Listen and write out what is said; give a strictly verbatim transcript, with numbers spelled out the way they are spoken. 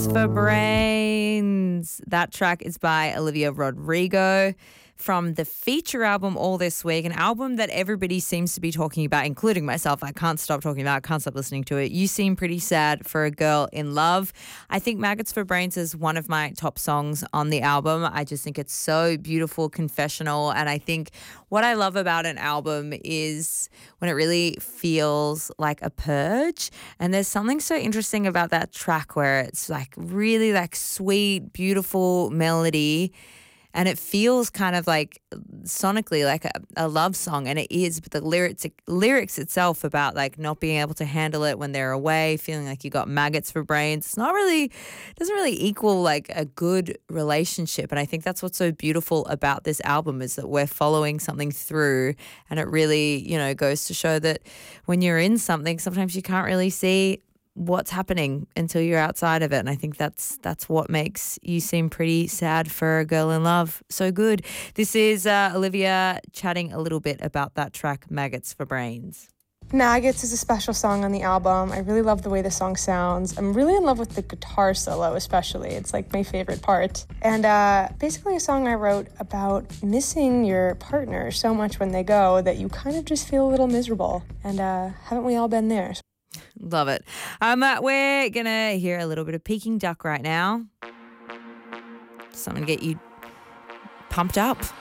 For Brains. That track is by Olivia Rodrigo from the feature album All This Week, an album that everybody seems to be talking about, including myself. I can't stop talking about it, can't stop listening to it. You Seem Pretty Sad for a Girl in Love. I think Maggots for Brains is one of my top songs on the album. I just think it's so beautiful, confessional, and I think what I love about an album is when it really feels like a purge. And there's something so interesting about that track where it's like really like sweet, beautiful melody, and it feels kind of like sonically like a, a love song, and it is, but the lyrics lyrics itself about like not being able to handle it when they're away, feeling like you got maggots for brains. It's not really, doesn't really equal like a good relationship. And I think that's what's so beautiful about this album is that we're following something through, and it really, you know, goes to show that when you're in something, sometimes you can't really see what's happening until you're outside of it. And I think that's that's what makes You Seem Pretty Sad for a Girl in Love so good. This is uh, Olivia chatting a little bit about that track, Maggots for Brains. Maggots is a special song on the album. I really love the way the song sounds. I'm really in love with the guitar solo especially. It's like my favorite part. And uh, basically a song I wrote about missing your partner so much when they go that you kind of just feel a little miserable. And uh, haven't we all been there? Love it. Um, uh, we're going to hear a little bit of Peking Duck right now. Something to get you pumped up.